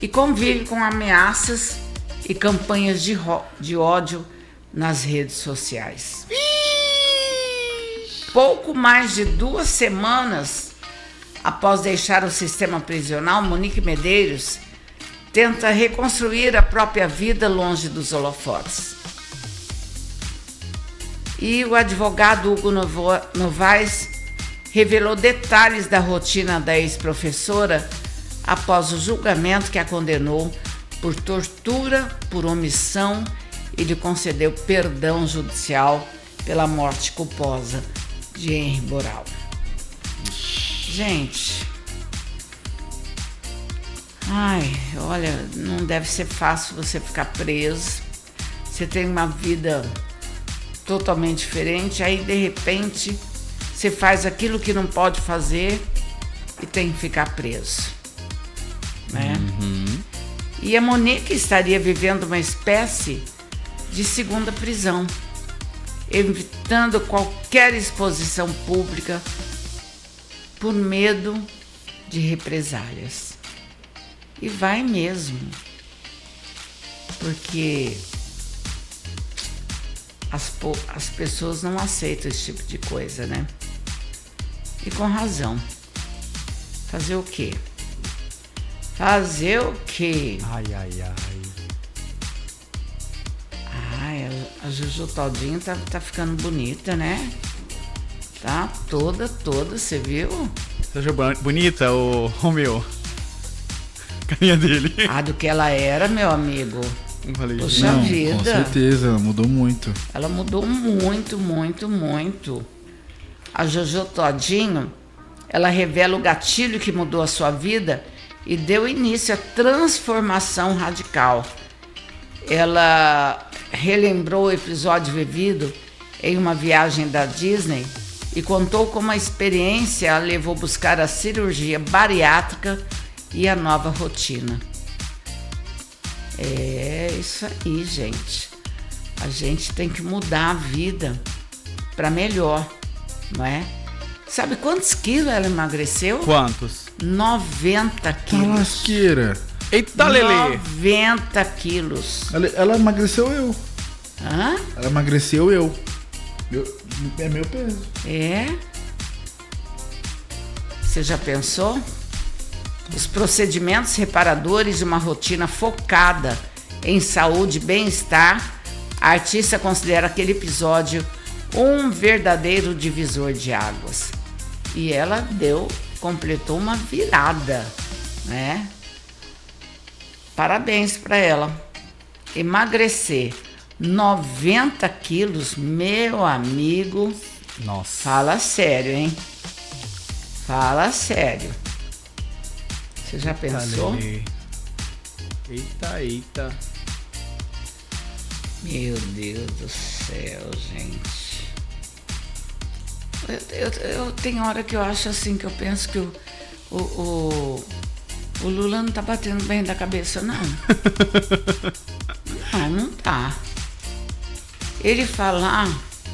e convive com ameaças e campanhas de ódio nas redes sociais. Pouco mais de 2 semanas após deixar o sistema prisional, Monique Medeiros tenta reconstruir a própria vida longe dos holofotes. E o advogado Hugo Novaes revelou detalhes da rotina da ex-professora após o julgamento que a condenou por tortura, por omissão e lhe concedeu perdão judicial pela morte culposa de Henri Borel. Gente, olha, não deve ser fácil você ficar preso. Você tem uma vida totalmente diferente, aí de repente você faz aquilo que não pode fazer e tem que ficar preso, né? E a Monique estaria vivendo uma espécie de segunda prisão, evitando qualquer exposição pública por medo de represálias. E vai mesmo, porque as pessoas não aceitam esse tipo de coisa, né? E com razão. Fazer o quê? Fazer o quê? A Juju Todinho tá ficando bonita, né? Tá toda, você viu? Você achou bonita, o Romeu? Carinha dele. Do que ela era, meu amigo. Puxa vida. Com certeza, ela mudou muito. Ela mudou muito. A Juju Todinho, ela revela o gatilho que mudou a sua vida e deu início à transformação radical. Ela relembrou o episódio vivido em uma viagem da Disney e contou como a experiência a levou a buscar a cirurgia bariátrica e a nova rotina. É isso aí, gente. A gente tem que mudar a vida para melhor, não é? Sabe quantos quilos ela emagreceu? Quantos? 90 quilos. Tá lasqueira. Eita, Lelê! 90 quilos. Ela emagreceu eu. Hã? Ela emagreceu eu. É meu peso. É? Você já pensou? Os procedimentos reparadores de uma rotina focada em saúde e bem-estar, a artista considera aquele episódio um verdadeiro divisor de águas. E ela completou uma virada, né? Parabéns para ela. Emagrecer 90 quilos, meu amigo. Nossa. Fala sério, hein? Fala sério. Você já pensou? Eita. Meu Deus do céu, gente. Eu tenho hora que eu acho assim, que eu penso que o Lula não tá batendo bem da cabeça, não. Não tá. Ele fala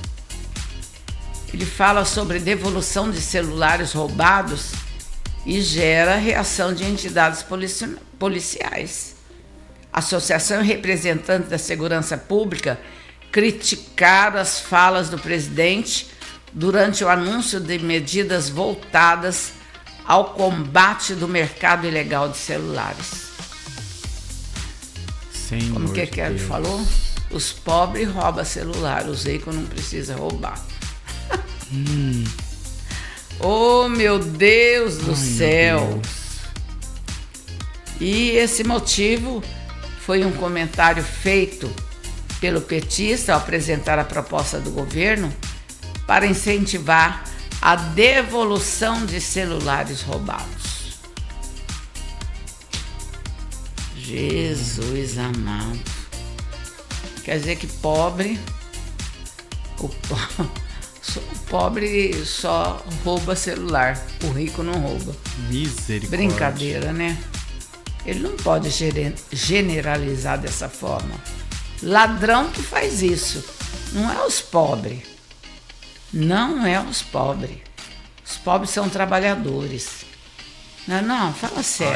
sobre devolução de celulares roubados e gera reação de entidades policiais. Associação e representantes da segurança pública criticaram as falas do presidente durante o anúncio de medidas voltadas ao combate do mercado ilegal de celulares. Senhor, como que ele falou? Os pobres roubam celular, os ricos não precisam roubar. Oh, meu Deus do céu! Meu Deus. E esse motivo foi um comentário feito pelo petista ao apresentar a proposta do governo para incentivar a devolução de celulares roubados. Jesus amado. Quer dizer que o pobre só rouba celular, o rico não rouba. Misericórdia. Brincadeira, né? Ele não pode generalizar dessa forma. Ladrão que faz isso, não é os pobres. Não é os pobres. Os pobres são trabalhadores. Não, fala sério.